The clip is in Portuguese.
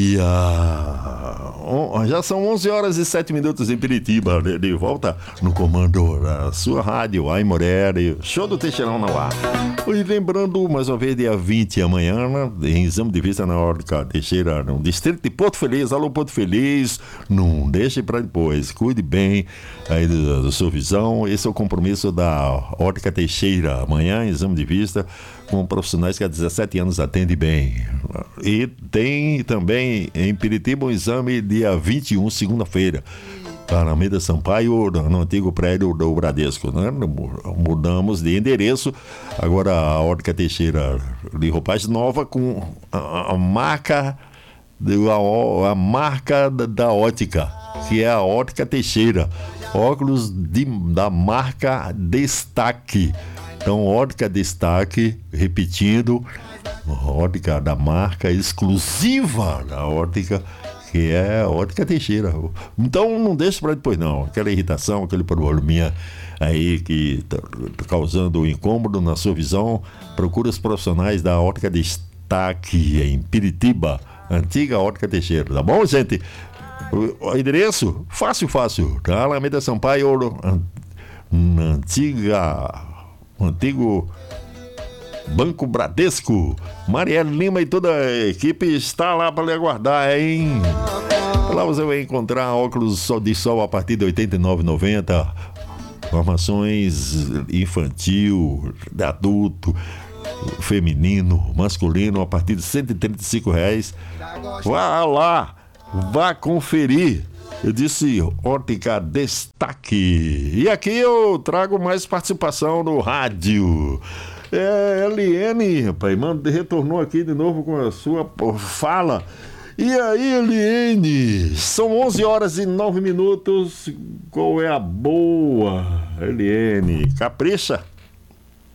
Já são 11 horas e 7 minutos em Piritiba, de volta no comando da sua rádio, Aimoré, show do Teixeirão no ar. E lembrando, mais uma vez, dia 20 amanhã, né, em exame de vista na Ótica Teixeira, no distrito de Porto Feliz. Alô, Porto Feliz, não deixe para depois, cuide bem aí da sua visão. Esse é o compromisso da Ótica Teixeira, amanhã, em exame de vista, com profissionais que há 17 anos atendem bem. E tem também em Piritiba um exame dia 21, segunda-feira, na Alameda Sampaio, no antigo prédio do Bradesco, né? Mudamos de endereço, agora a Ótica Teixeira de roupagem nova com a marca da ótica, que é a Ótica Teixeira, óculos da marca Destaque. Então, Ótica Destaque, repetindo, ótica da marca exclusiva da ótica, que é a Ótica Teixeira. Então não deixe para depois não, aquela irritação, aquele probleminha aí que tá causando incômodo na sua visão. Procure os profissionais da Ótica Destaque em Piritiba, antiga Ótica Teixeira, tá bom, gente? O endereço, fácil, tá? Alameda Sampaio, antigo Banco Bradesco. Marielle Lima e toda a equipe está lá para lhe aguardar, hein? Lá você vai encontrar óculos de sol a partir de R$ 89,90. Formações infantil, de adulto, feminino, masculino a partir de R$ 135. Vá lá, vá conferir. Eu disse Ótica Destaque. E aqui eu trago mais participação no rádio. Eliene, rapaz, retornou aqui de novo com a sua fala. E aí, Eliene? São 11 horas e 9 minutos. Qual é a boa, Eliene? Capricha?